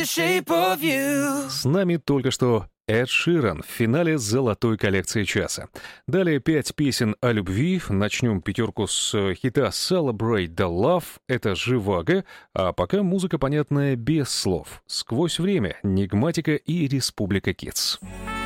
С нами только что Эд Ширан в финале золотой коллекции часа. Далее 5 песен о любви. Начнем пятерку с хита Celebrate the Love. Это Живаго. А пока музыка понятная без слов. Сквозь время, Нигматика и Республика Кидс.